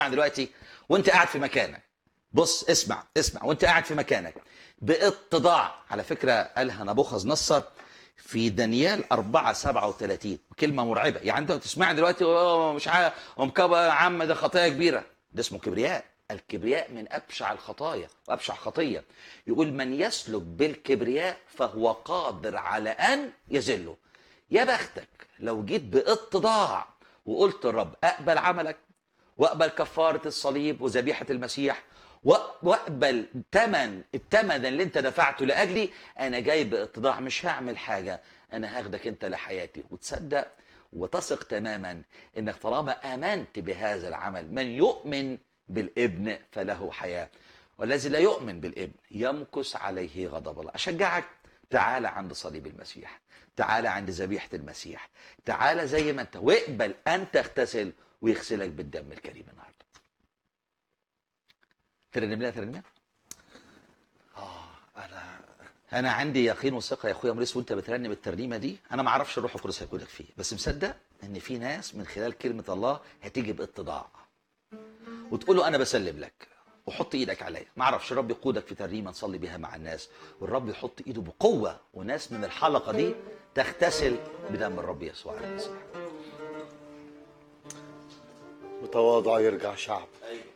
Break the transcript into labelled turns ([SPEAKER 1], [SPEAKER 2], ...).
[SPEAKER 1] دلوقتي وانت قاعد في مكانك. بص اسمع وانت قاعد في مكانك باتضاع. على فكرة قالها نبوخذ نصر في دانيال 4:37، كلمة مرعبة. يعني انت تسمع دلوقتي مش عارف مكبر يا عم، ده خطايا كبيرة. ده اسمه كبرياء. الكبرياء من أبشع الخطايا وأبشع خطية. يقول من يسلك بالكبرياء فهو قادر على أن يذله. يا بختك لو جيت باتضاع وقلت الرب أقبل عملك، واقبل كفاره الصليب وذبيحه المسيح، واقبل الثمن اللي انت دفعته لاجلي. انا جاي باتضاع، مش هعمل حاجه، انا هاخدك انت لحياتي. وتصدق وتثق تماما انك طالما امنت بهذا العمل، من يؤمن بالابن فله حياه، والذي لا يؤمن بالابن يمكث عليه غضب الله. اشجعك، تعال عند صليب المسيح، تعال عند ذبيحه المسيح، تعال زي ما انت، واقبل ان تغتسل ويغسلك بالدم الكريم النهارده. ترنم لنا ترنم. انا عندي يقين وثقه يا اخويا موريس، وانت بترنم الترنيمه دي انا ما اعرفش الروح القدس هيقولك فيه، بس مصدق ان في ناس من خلال كلمه الله هتيجي باتضاع وتقول له انا بسلم لك وحط ايدك عليا. ما اعرفش الرب يقودك في ترنيمه نصلي بيها مع الناس، والرب يحط ايده بقوه وناس من الحلقه دي تغتسل بدم الرب يسوع المسيح.
[SPEAKER 2] متواضع يرجع شعب.